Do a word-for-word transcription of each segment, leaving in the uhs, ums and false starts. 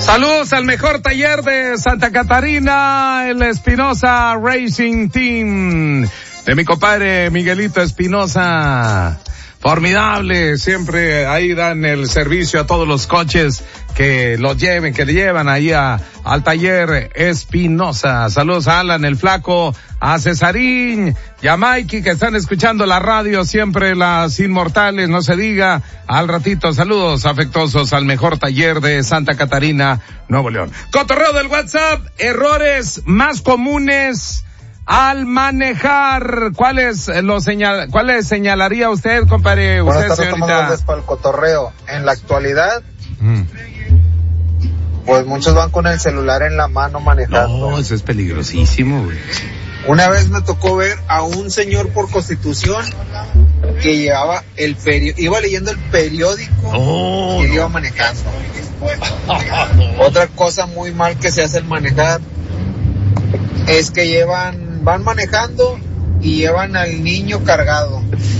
Saludos al mejor taller de Santa Catarina, el Espinosa Racing Team, de mi compadre Miguelito Espinosa. Formidable, siempre ahí dan el servicio a todos los coches que los lleven, que le llevan ahí a, al taller Espinosa. Saludos a Alan el Flaco, a Cesarín y a Mikey que están escuchando la radio, siempre las inmortales, no se diga. Al ratito, saludos afectuosos al mejor taller de Santa Catarina, Nuevo León. Cotorreo del WhatsApp, errores más comunes al manejar. ¿Cuáles lo señal, cuáles señalaría usted, compadre? Usted, Buenas tardes, señorita. Para el cotorreo. En la actualidad, Mm. pues muchos van con el celular en la mano manejando. No, eso es peligrosísimo, güey. Una vez me tocó ver a un señor por Constitución que llevaba el periódico, iba leyendo el periódico Oh, y no. iba manejando. Otra cosa muy mal que se hace al manejar es que llevan, van manejando y llevan al niño cargado.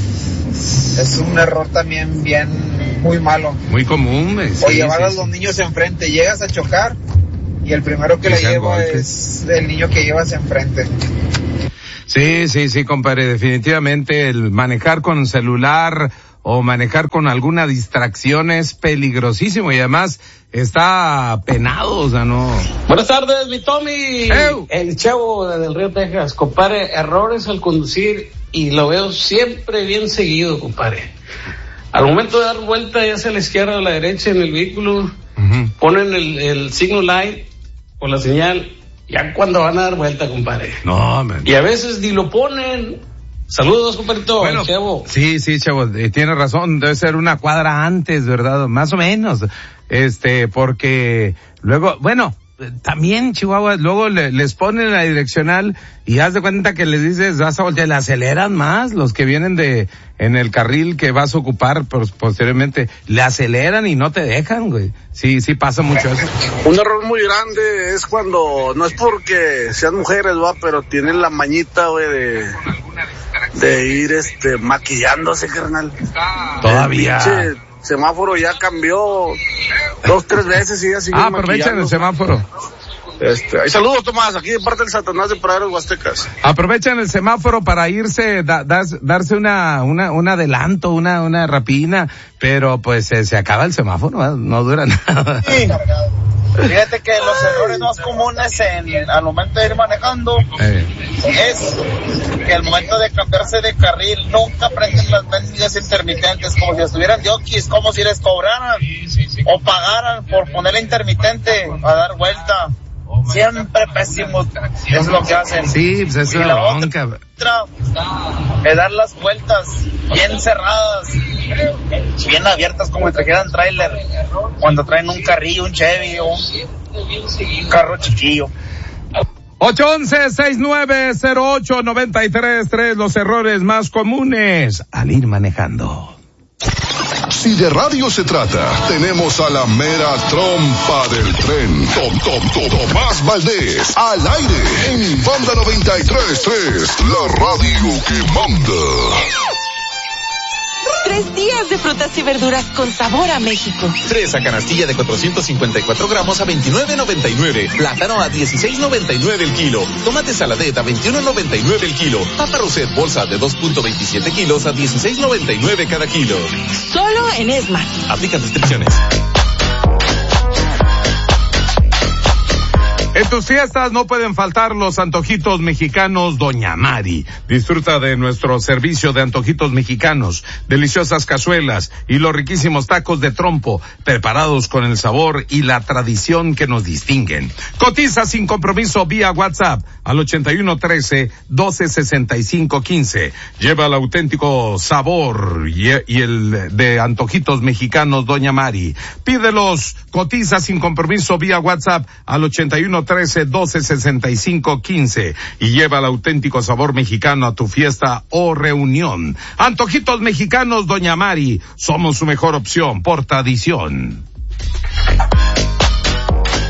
Es un error también bien, muy malo. Muy común, güey. O Sí, llevar sí, a sí. los niños enfrente, llegas a chocar y el primero que Que le sean lleva golpes. es el niño que llevas enfrente. Sí, sí, sí, compadre, definitivamente el manejar con celular o manejar con alguna distracción es peligrosísimo y además está penado, o sea, no. Buenas tardes, mi Tommy. Ew. El Chavo del Río Texas. Compadre, errores al conducir y lo veo siempre bien seguido, compadre. Al momento de dar vuelta, ya sea a la izquierda o a la derecha en el vehículo, Uh-huh. ponen el, el signo light o la señal, ya cuando van a dar vuelta, compadre. No, man. Y a veces ni lo ponen. Saludos, compadrito, Bueno, Chavo. sí, sí, Chavo, eh, tiene razón, debe ser una cuadra antes, ¿verdad? Más o menos, este, porque luego, bueno, eh, también Chihuahua, luego le, les ponen la direccional y haz de cuenta que les dices, vas a voltear, le aceleran más los que vienen de, en el carril que vas a ocupar pues, posteriormente, le aceleran y no te dejan, güey. Sí, sí pasa mucho eso. Un error muy grande es cuando, no es porque sean mujeres, va, pero tienen la mañita, güey, de, de ir, este, maquillándose, carnal. Todavía. El pinche semáforo ya cambió dos, tres veces y ya siguen Ah, aprovechan el maquillándose. semáforo. Este, ay, saludos, Tomás, aquí de parte del Satanás de Praderos Huastecas. Aprovechan el semáforo para irse, da, das, darse una, una, un adelanto, una, una rapidina, pero pues eh, se acaba el semáforo, ¿verdad? No dura nada. Sí. Fíjate que los errores más comunes en, al momento de ir manejando Eh. es que al momento de cambiarse de carril nunca prenden las mendigas intermitentes, como si estuvieran jockeys, como si les cobraran o pagaran por poner la intermitente a dar vuelta. Siempre pésimos es lo que hacen. Sí, pues es Y una la bronca. otra es dar las vueltas bien cerradas, bien abiertas, como si trajeran tráiler cuando traen un carrillo, un Chevy o un carro chiquillo. ocho once, sesenta y nueve cero ocho, noventa y tres tres, los errores más comunes al ir manejando. Si de radio se trata, tenemos a la mera trompa del tren. Tom, Tom, Tom, Tomás Valdés, al aire, en Banda noventa y tres tres, la radio que manda. Tres días de frutas y verduras con sabor a México. Fresa canastilla de cuatrocientos cincuenta y cuatro gramos a veintinueve noventa y nueve. Plátano a dieciséis noventa y nueve el kilo. Tomate saladet a veintiuno noventa y nueve el kilo. Papa Roset bolsa de dos punto veintisiete kilos a dieciséis noventa y nueve cada kilo. Solo en Esmar. Aplican restricciones. En tus fiestas no pueden faltar los antojitos mexicanos Doña Mari. Disfruta de nuestro servicio de antojitos mexicanos, deliciosas cazuelas y los riquísimos tacos de trompo, preparados con el sabor y la tradición que nos distinguen. Cotiza sin compromiso vía WhatsApp al ochenta y uno trece, doce sesenta y cinco quince. Lleva el auténtico sabor y, y el de antojitos mexicanos Doña Mari. Pídelos, cotiza sin compromiso vía WhatsApp al ochenta y uno trece, doce sesenta y cinco quince y lleva el auténtico sabor mexicano a tu fiesta o reunión. Antojitos mexicanos Doña Mari, somos su mejor opción por tradición.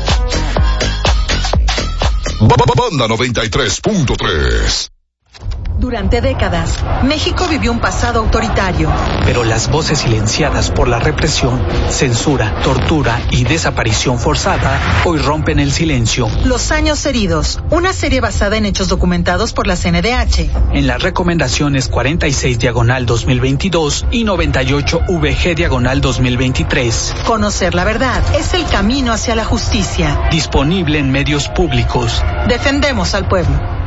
Banda noventa y tres punto tres. Durante décadas, México vivió un pasado autoritario. Pero las voces silenciadas por la represión, censura, tortura y desaparición forzada hoy rompen el silencio. Los años heridos, una serie basada en hechos documentados por la C N D H. En las recomendaciones cuarenta y seis diagonal dos mil veintidós y noventa y ocho V G diagonal dos mil veintitrés. Conocer la verdad es el camino hacia la justicia. Disponible en medios públicos. Defendemos al pueblo.